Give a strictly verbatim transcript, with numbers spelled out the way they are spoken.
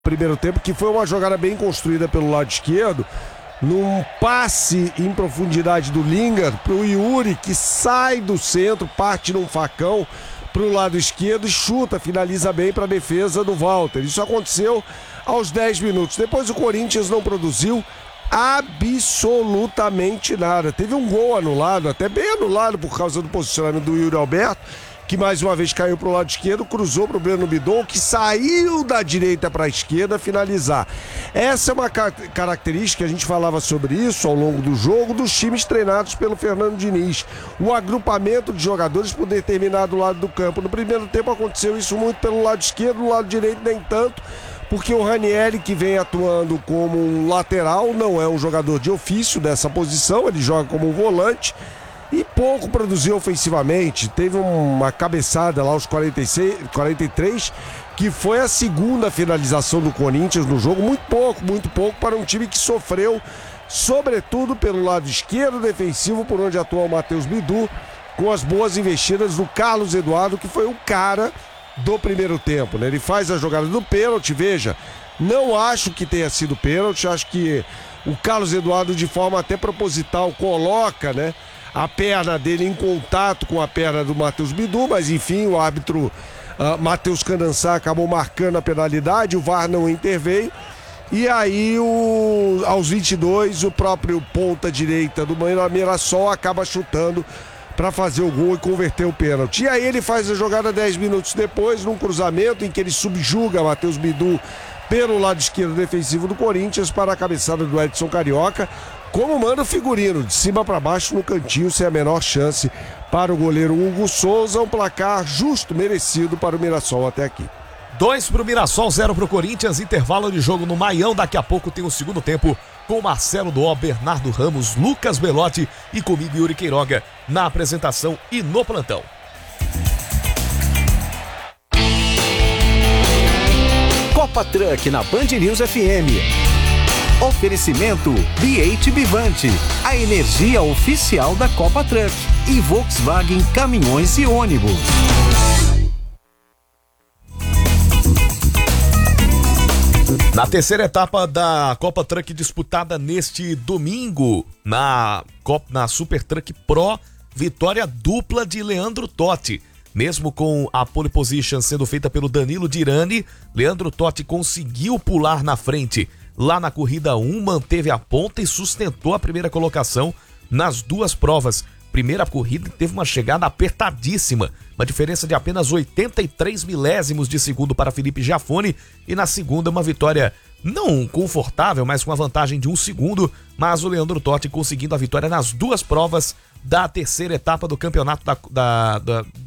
primeiro tempo, que foi uma jogada bem construída pelo lado esquerdo, num passe em profundidade do Lingard pro Yuri, que sai do centro, parte num facão pro lado esquerdo e chuta, finaliza bem para a defesa do Walter. Isso aconteceu aos dez minutos. Depois o Corinthians não produziu absolutamente nada. Teve um gol anulado, até bem anulado por causa do posicionamento do Yuri Alberto, que mais uma vez caiu para o lado esquerdo, cruzou para o Breno Bidon, que saiu da direita para a esquerda finalizar. Essa é uma car- característica, a gente falava sobre isso ao longo do jogo, dos times treinados pelo Fernando Diniz. O agrupamento de jogadores por determinado lado do campo. No primeiro tempo aconteceu isso muito pelo lado esquerdo, no lado direito nem tanto, porque o Ranieri, que vem atuando como um lateral, não é um jogador de ofício dessa posição, ele joga como um volante, e pouco produziu ofensivamente. Teve uma cabeçada lá aos quarenta e seis, quarenta e três, que foi a segunda finalização do Corinthians no jogo. Muito pouco, muito pouco para um time que sofreu, sobretudo pelo lado esquerdo defensivo, por onde atua o Matheus Bidu, com as boas investidas do Carlos Eduardo, que foi o cara do primeiro tempo, né? Ele faz a jogada do pênalti, veja, não acho que tenha sido pênalti, acho que o Carlos Eduardo, de forma até proposital, coloca, né, a perna dele em contato com a perna do Matheus Bidu, mas enfim, o árbitro uh, Matheus Candançá acabou marcando a penalidade, o V A R não interveio, e aí o, aos vinte e dois o próprio ponta direita do Mirassol acaba chutando para fazer o gol e converter o pênalti. E aí ele faz a jogada dez minutos depois, num cruzamento em que ele subjuga Matheus Bidu pelo lado esquerdo defensivo do Corinthians para a cabeçada do Edson Carioca, como manda o figurino, de cima para baixo no cantinho, sem a menor chance para o goleiro Hugo Souza. Um placar justo, merecido para o Mirassol até aqui. Dois pro Mirassol, zero pro Corinthians, intervalo de jogo no Maião. Daqui a pouco tem o segundo tempo com Marcelo Doó, Bernardo Ramos, Lucas Belotti e comigo Yuri Queiroga na apresentação e no plantão. Copa Truck na Band News F M. Oferecimento B oito Bivante, a energia oficial da Copa Truck, e Volkswagen Caminhões e Ônibus. Na terceira etapa da Copa Truck disputada neste domingo, na, Copa, na Super Truck Pro, vitória dupla de Leandro Totti. Mesmo com a pole position sendo feita pelo Danilo Dirani, Leandro Totti conseguiu pular na frente. Lá na corrida um, manteve a ponta e sustentou a primeira colocação nas duas provas. Primeira corrida teve uma chegada apertadíssima, uma diferença de apenas oitenta e três milésimos de segundo para Felipe Giafone, e na segunda uma vitória não confortável, mas com a vantagem de um segundo, mas o Leandro Totti conseguindo a vitória nas duas provas da terceira etapa do campeonato da, da, da,